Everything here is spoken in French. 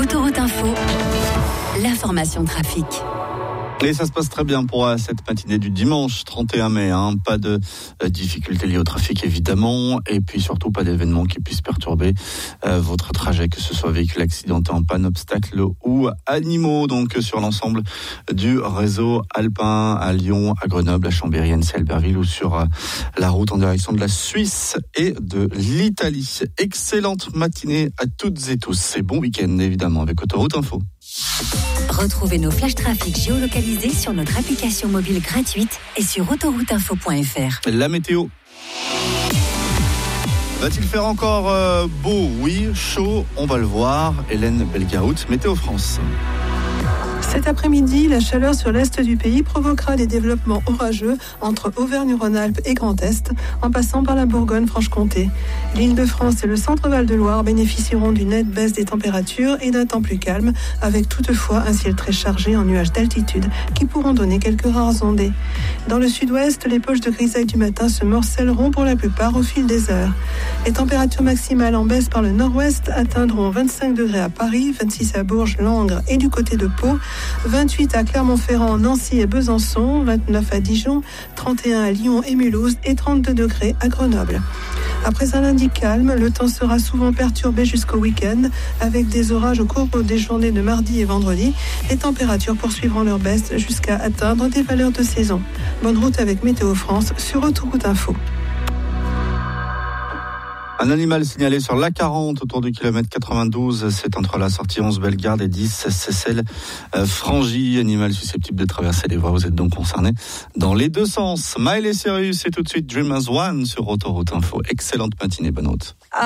Autoroute Info, l'information trafic. Et ça se passe très bien pour cette matinée du dimanche 31 mai. Pas de difficultés liées au trafic évidemment, et puis surtout pas d'événements qui puissent perturber votre trajet, que ce soit véhicule accidenté en panne, obstacle ou animaux. Donc sur l'ensemble du réseau alpin, à Lyon, à Grenoble, à Chambéry, Annecy, Albertville ou sur la route en direction de la Suisse et de l'Italie. Excellente matinée à toutes et tous. C'est bon week-end évidemment avec Autoroute Info. Retrouvez nos flashs trafic géolocalisés sur notre application mobile gratuite et sur autorouteinfo.fr. La météo. Va-t-il faire encore beau ? Oui, chaud, on va le voir. Hélène Belgaout, Météo France. Cet après-midi, la chaleur sur l'est du pays provoquera des développements orageux entre Auvergne-Rhône-Alpes et Grand Est, en passant par la Bourgogne-Franche-Comté. L'Île-de-France et le centre-Val de Loire bénéficieront d'une nette baisse des températures et d'un temps plus calme, avec toutefois un ciel très chargé en nuages d'altitude qui pourront donner quelques rares ondées. Dans le sud-ouest, les poches de grisaille du matin se morcelleront pour la plupart au fil des heures. Les températures maximales en baisse par le nord-ouest atteindront 25 degrés à Paris, 26 à Bourges, Langres et du côté de Pau, 28 à Clermont-Ferrand, Nancy et Besançon, 29 à Dijon, 31 à Lyon et Mulhouse et 32 degrés à Grenoble. Après un lundi calme, le temps sera souvent perturbé jusqu'au week-end avec des orages au cours des journées de mardi et vendredi. Les températures poursuivront leur baisse jusqu'à atteindre des valeurs de saison. Bonne route avec Météo France sur Autoroute Info. Un animal signalé sur l'A40 autour du kilomètre 92, c'est entre la sortie 11 Bellegarde et 10 Seyssel Frangy. Animal susceptible de traverser les voies, vous êtes donc concernés dans les deux sens. Miley Cyrus, c'est tout de suite Dream as One sur Autoroute Info. Excellente matinée, bonne route.